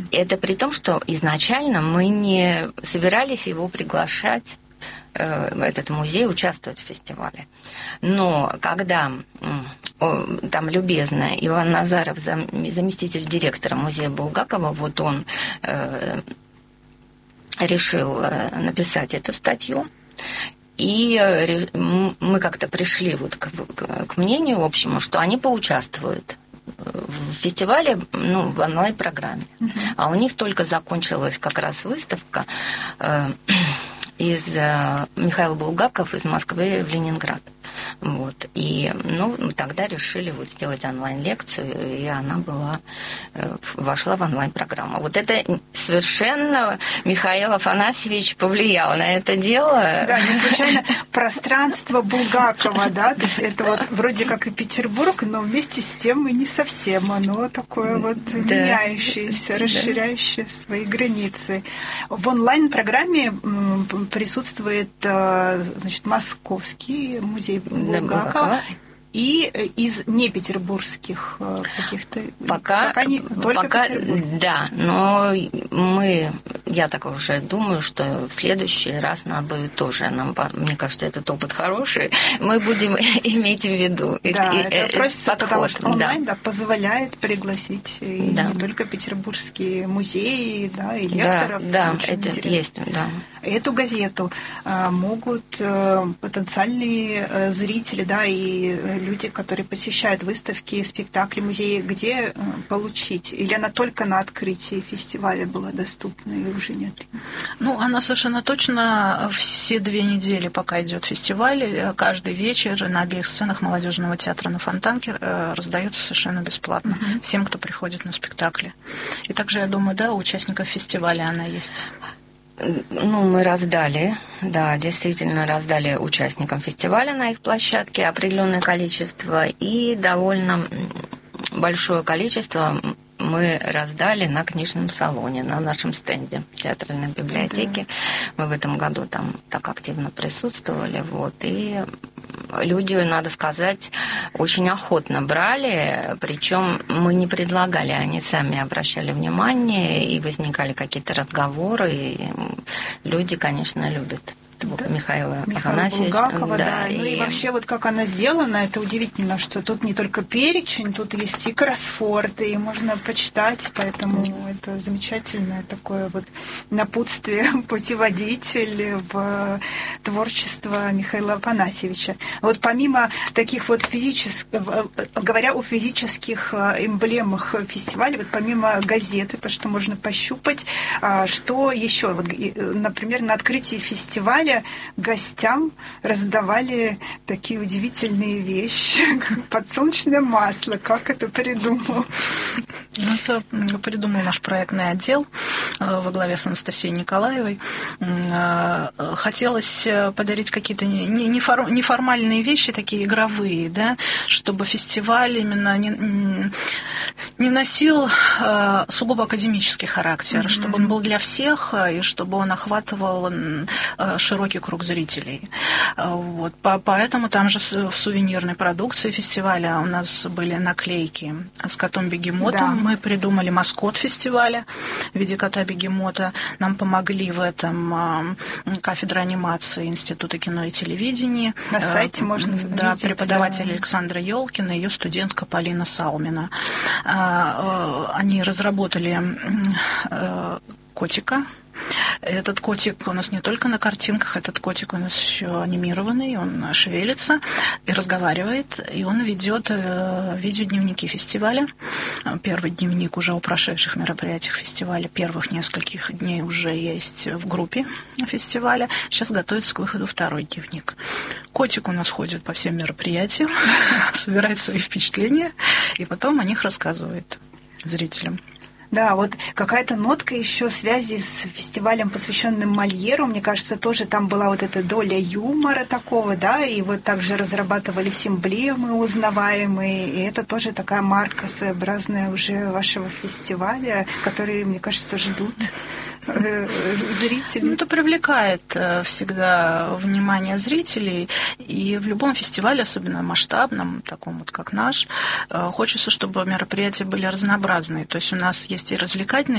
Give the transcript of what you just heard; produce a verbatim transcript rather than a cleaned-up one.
Это при том, что изначально мы не собирались его приглашать, этот музей, участвовать в фестивале. Но когда там любезно Иван Назаров, заместитель директора музея Булгакова, вот он решил написать эту статью, и мы как-то пришли вот к, к мнению общему, что они поучаствуют в фестивале, ну, в онлайн-программе. Uh-huh. А у них только закончилась как раз выставка э, из э, Михаил Булгаков из Москвы в Ленинград. Вот. И, ну, тогда решили вот сделать онлайн-лекцию, и она была, вошла в онлайн-программу. Вот это совершенно Михаил Афанасьевич повлиял на это дело. Да, не случайно пространство Булгакова, да, то есть это вот вроде как и Петербург, но вместе с тем и не совсем оно такое вот да. меняющееся, расширяющее да. свои границы. В онлайн-программе присутствует, значит, Московский музей Булгакова и из непетербургских каких-то... Пока, пока, не, только пока Петербург. Да, но мы, я так уже думаю, что в следующий раз надо будет тоже, нам, мне кажется, этот опыт хороший, мы будем иметь в виду. Да, и, это просится, подход, потому что онлайн да. Да, позволяет пригласить и да. не только петербургские музеи, да, и лекторов. Да, да это интересно. Есть, да. Эту газету могут потенциальные зрители, да, и люди, которые посещают выставки, спектакли, музеи, где получить? Или она только на открытии фестиваля была доступна и уже нет? Ну, она совершенно точно все две недели, пока идет фестиваль, каждый вечер на обеих сценах молодежного театра на Фонтанке раздается совершенно бесплатно mm-hmm. всем, кто приходит на спектакли. И также, я думаю, да, у участников фестиваля она есть. Ну, мы раздали, да, действительно раздали участникам фестиваля на их площадке определенное количество, и довольно большое количество мы раздали на книжном салоне, на нашем стенде в театральной библиотеке. Мы в этом году там так активно присутствовали, вот, и люди, надо сказать, очень охотно брали, причем мы не предлагали, они сами обращали внимание, и возникали какие-то разговоры, и люди, конечно, любят. Да. Михаила Афанасьевича. Булгакова, да. да. И... Ну и вообще вот как она сделана, это удивительно, что тут не только перечень, тут есть и кроссворды, и можно почитать, поэтому это замечательное такое вот напутствие, путеводитель в творчество Михаила Афанасьевича. Вот помимо таких вот физических, говоря о физических эмблемах фестиваля, вот помимо газеты, то, что можно пощупать, что еще? Вот, например, на открытии фестиваля гостям раздавали такие удивительные вещи, как подсолнечное масло. Как это придумал? Ну, это придумал наш проектный отдел во главе с Анастасией Николаевой. Хотелось подарить какие-то неформальные вещи, такие игровые, да, чтобы фестиваль именно не, не носил сугубо академический характер, mm-hmm. чтобы он был для всех и чтобы он охватывал широкий круг зрителей. Вот. Поэтому там же в сувенирной продукции фестиваля у нас были наклейки с котом-бегемотом. Да. Мы придумали маскот фестиваля в виде кота-бегемота. Нам помогли в этом кафедра анимации Института кино и телевидения. На сайте можно да, видеть. Преподаватель Да. Александра Ёлкина и ее студентка Полина Салмина. Они разработали котика. Этот котик у нас не только на картинках, этот котик у нас еще анимированный, он шевелится и разговаривает, и он ведет видеодневники фестиваля. Первый дневник уже о прошедших мероприятиях фестиваля, первых нескольких дней уже есть в группе фестиваля. Сейчас готовится к выходу второй дневник. Котик у нас ходит по всем мероприятиям, собирает свои впечатления, и потом о них рассказывает зрителям. Да, вот какая-то нотка еще связи с фестивалем, посвященным Мольеру. Мне кажется, тоже там была вот эта доля юмора такого, да, и вот также разрабатывались эмблемы узнаваемые, и это тоже такая марка своеобразная уже вашего фестиваля, которые, мне кажется, ждут зрителей. Ну, это привлекает всегда внимание зрителей, и в любом фестивале, особенно масштабном, таком вот как наш, хочется, чтобы мероприятия были разнообразные. То есть у нас есть и развлекательные